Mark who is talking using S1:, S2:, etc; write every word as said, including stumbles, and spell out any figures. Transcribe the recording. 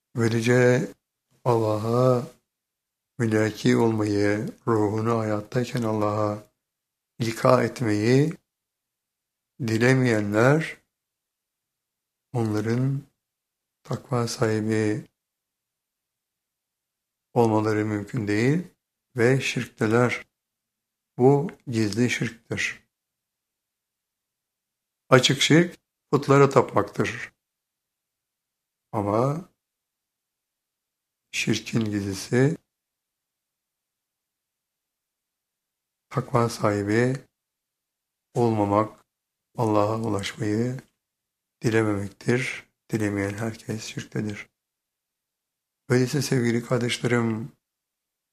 S1: Böylece Allah'a mülaki olmayı, ruhunu hayattayken Allah'a ilka etmeyi dilemeyenler, onların takva sahibi olmaları mümkün değil ve şirkteler. Bu gizli şirktir. Açık şirk putlara tapmaktır. Ama şirkin gizlisi takva sahibi olmamak, Allah'a ulaşmayı dilememektir. Dilemeyen herkes şirktedir. Öyleyse sevgili kardeşlerim,